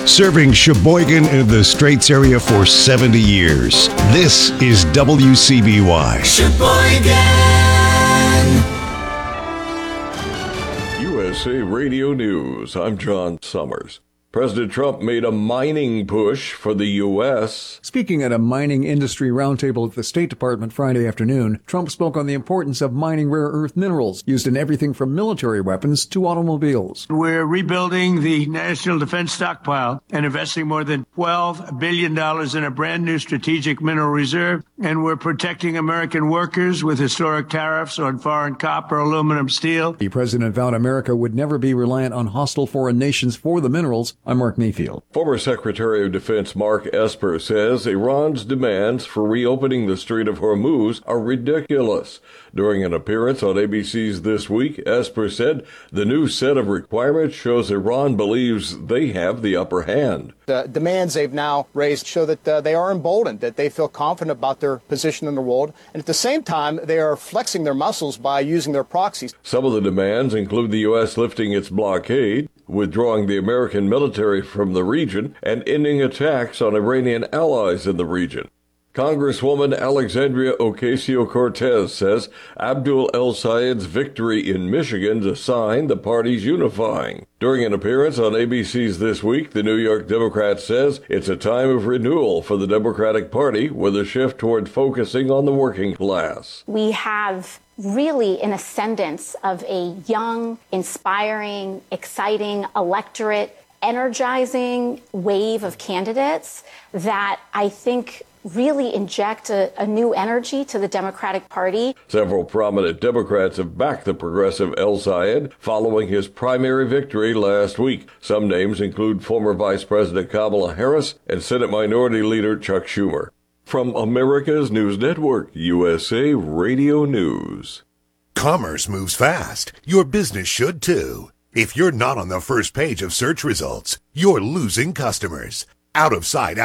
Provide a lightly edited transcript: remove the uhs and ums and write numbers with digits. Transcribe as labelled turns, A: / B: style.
A: Serving Sheboygan and the Straits area for 70 years. This is WCBY.
B: Sheboygan!
C: USA Radio News. I'm John Summers. President Trump made a mining push for the U.S.
D: Speaking at a mining industry roundtable at the State Department Friday afternoon, Trump spoke on the importance of mining rare earth minerals used in everything from military weapons to automobiles.
E: We're rebuilding the national defense stockpile and investing more than $12 billion in a brand new strategic mineral reserve. And we're protecting American workers with historic tariffs on foreign copper, aluminum, steel.
D: The president vowed America would never be reliant on hostile foreign nations for the minerals. I'm Mark Mayfield.
C: Former Secretary of Defense Mark Esper says Iran's demands for reopening the Strait of Hormuz are ridiculous. During an appearance on ABC's This Week, Esper said the new set of requirements shows Iran believes they have the upper hand.
F: The demands they've now raised show that they are emboldened, that they feel confident about their position in the world, and at the same time, they are flexing their muscles by using their proxies.
C: Some of the demands include the U.S. lifting its blockade, withdrawing the American military from the region, and ending attacks on Iranian allies in the region. Congresswoman Alexandria Ocasio-Cortez says Abdul El-Sayed's victory in Michigan's a sign the party's unifying. During an appearance on ABC's This Week, the New York Democrat says it's a time of renewal for the Democratic Party with a shift toward focusing on the working class.
G: We have really an ascendance of a young, inspiring, exciting electorate, energizing wave of candidates that I think really inject a new energy to the Democratic Party.
C: Several prominent Democrats have backed the progressive El-Sayed following his primary victory last week. Some names include former Vice President Kamala Harris and Senate Minority Leader Chuck Schumer. From America's News Network, USA Radio News.
H: Commerce moves fast. Your business should too. If you're not on the first page of search results, you're losing customers. Out of sight,